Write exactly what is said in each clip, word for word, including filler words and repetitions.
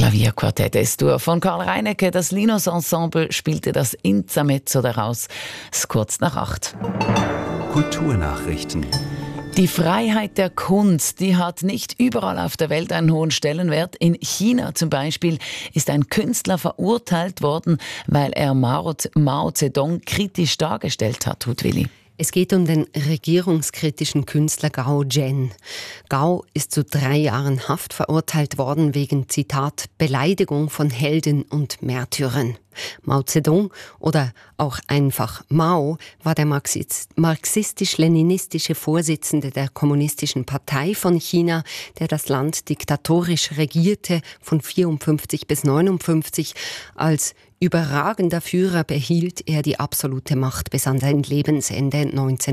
Klavierquartett S-Dur von Karl Reinecke. Das Linus Ensemble spielte das Intermezzo daraus. Es ist kurz nach acht. Kulturnachrichten. Die Freiheit der Kunst, die hat nicht überall auf der Welt einen hohen Stellenwert. In China zum Beispiel ist ein Künstler verurteilt worden, weil er Mao, Mao Zedong kritisch dargestellt hat, Ruth Willi. Es geht um den regierungskritischen Künstler Gao Zhen. Gao ist zu drei Jahren Haft verurteilt worden wegen, Zitat, Beleidigung von Helden und Märtyrern. Mao Zedong oder auch einfach Mao war der marxistisch-leninistische Vorsitzende der Kommunistischen Partei von China, der das Land diktatorisch regierte von vierundfünfzig bis neunundfünfzig. Als überragender Führer behielt er die absolute Macht bis an sein Lebensende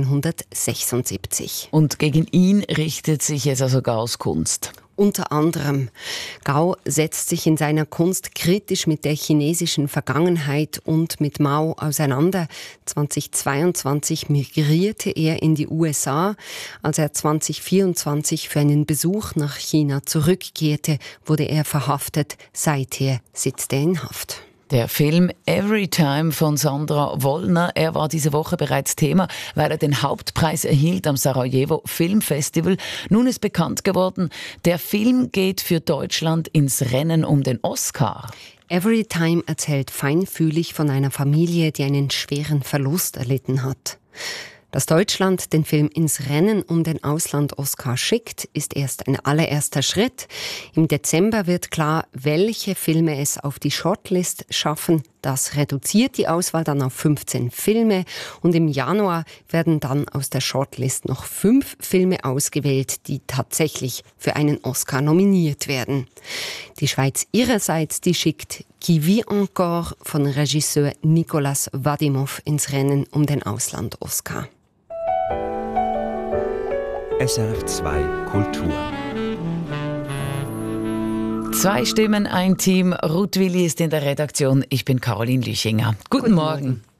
neunzehnhundertsechsundsiebzig. Und gegen ihn richtet sich jetzt also Gaos Kunst. Unter anderem. Gao setzt sich in seiner Kunst kritisch mit der chinesischen Vergangenheit und mit Mao auseinander. zweitausendzweiundzwanzig migrierte er in die U S A. Als er zweitausendvierundzwanzig für einen Besuch nach China zurückkehrte, wurde er verhaftet. Seither sitzt er in Haft. Der Film Everytime von Sandra Wollner, er war diese Woche bereits Thema, weil er den Hauptpreis erhielt am Sarajevo Filmfestival. Nun ist bekannt geworden, der Film geht für Deutschland ins Rennen um den Oscar. Everytime erzählt feinfühlig von einer Familie, die einen schweren Verlust erlitten hat. Dass Deutschland den Film ins Rennen um den Ausland-Oscar schickt, ist erst ein allererster Schritt. Im Dezember wird klar, welche Filme es auf die Shortlist schaffen. Das reduziert die Auswahl dann auf fünfzehn Filme. Und im Januar werden dann aus der Shortlist noch fünf Filme ausgewählt, die tatsächlich für einen Oscar nominiert werden. Die Schweiz ihrerseits, die schickt Qui vit encore von Regisseur Nicolas Vadimov ins Rennen um den Ausland-Oscar. S R F zwei Kultur. Zwei Stimmen, ein Team. Ruth Willi ist in der Redaktion. Ich bin Caroline Lüchinger. Guten, Guten Morgen. Morgen.